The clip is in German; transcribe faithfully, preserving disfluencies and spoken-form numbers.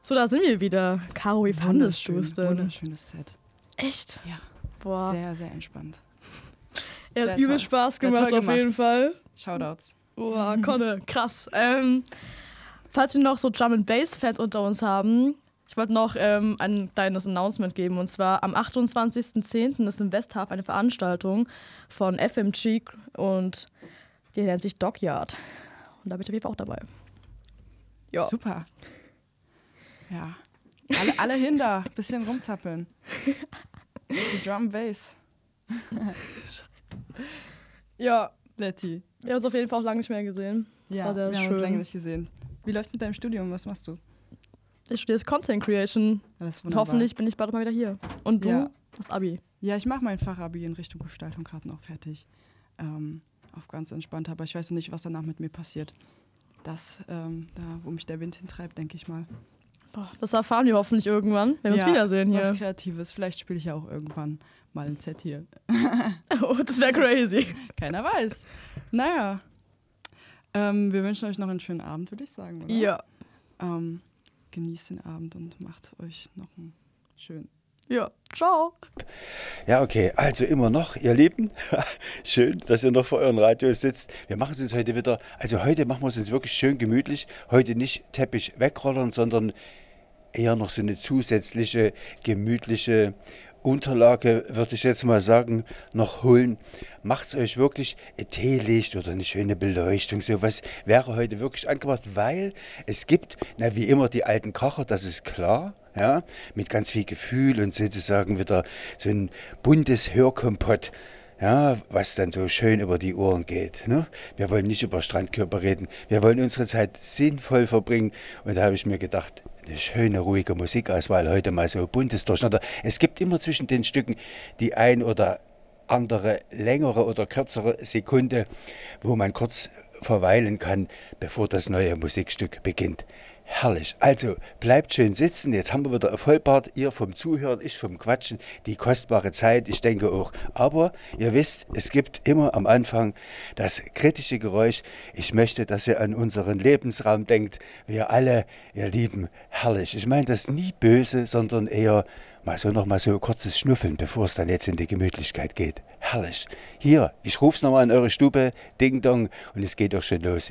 So, da sind wir wieder. Caro, wie fandest du es denn? Wunderschönes Set. Echt? Ja. Boah. Sehr, sehr entspannt. Er sehr hat übel toll. Spaß Sehr gemacht, toll auf jeden Fall. Shoutouts. Boah, Conne, krass. Ähm, falls wir noch so Drum and Bass Fans unter uns haben, ich wollte noch ähm, ein kleines Announcement geben. Und zwar am achtundzwanzigsten zehnten ist im Westhafen eine Veranstaltung von F M G und die nennt sich Dockyard. Und da bin ich auf jeden Fall auch dabei. Ja. Super. Ja. Alle, alle hin da. Bisschen rumzappeln. Die Drum and Bass. Ja. Letty. Wir haben uns auf jeden Fall auch lange nicht mehr gesehen. Das Ja, war sehr wir schön. haben uns lange nicht gesehen. Wie läuft's mit deinem Studium? Was machst du? Ich studiere jetzt Content Creation. Ja, das ist Und wunderbar. hoffentlich bin ich bald mal wieder hier. Und du? Ja. Das Abi. Ja, ich mache mein Fachabi in Richtung Gestaltung gerade noch fertig. Ähm, auf ganz entspannt. Aber ich weiß noch nicht, was danach mit mir passiert. Das, ähm, da, wo mich der Wind hintreibt, denke ich mal. Boah, das erfahren wir hoffentlich irgendwann, wenn wir Ja, uns wiedersehen hier. Was Kreatives. Vielleicht spiele ich ja auch irgendwann mal ein Set hier. Oh, das wäre crazy. Keiner weiß. Naja. Ähm, wir wünschen euch noch einen schönen Abend, würde ich sagen, oder? Ja. Ähm, genießt den Abend und macht euch noch einen schönen. Ja, ciao. Ja, okay, also immer noch, ihr Lieben, schön, dass ihr noch vor euren Radios sitzt. Wir machen es uns heute wieder, also heute machen wir es uns wirklich schön gemütlich. Heute nicht Teppich wegrollern, sondern eher noch so eine zusätzliche, gemütliche Unterlage, würde ich jetzt mal sagen, noch holen. Macht es euch wirklich ein Teelicht oder eine schöne Beleuchtung, sowas wäre heute wirklich angebracht, weil es gibt, na wie immer, die alten Kracher, das ist klar, ja, mit ganz viel Gefühl und sozusagen wieder so ein buntes Hörkompott, ja, was dann so schön über die Ohren geht. Ne? Wir wollen nicht über Strandkörper reden, wir wollen unsere Zeit sinnvoll verbringen und da habe ich mir gedacht, eine schöne, ruhige Musikauswahl heute mal so buntes Durcheinander. Es gibt immer zwischen den Stücken die ein oder andere längere oder kürzere Sekunde, wo man kurz verweilen kann, bevor das neue Musikstück beginnt. Herrlich. Also bleibt schön sitzen. Jetzt haben wir wieder auf Vollbart, ihr vom Zuhören, ich vom Quatschen, die kostbare Zeit, ich denke auch. Aber ihr wisst, es gibt immer am Anfang das kritische Geräusch. Ich möchte, dass ihr an unseren Lebensraum denkt. Wir alle, ihr Lieben, herrlich. Ich meine das nie böse, sondern eher mal so noch mal so kurzes Schnuffeln, bevor es dann jetzt in die Gemütlichkeit geht. Herrlich. Hier, ich ruf's nochmal in eure Stube, Ding Dong, und es geht doch schon los.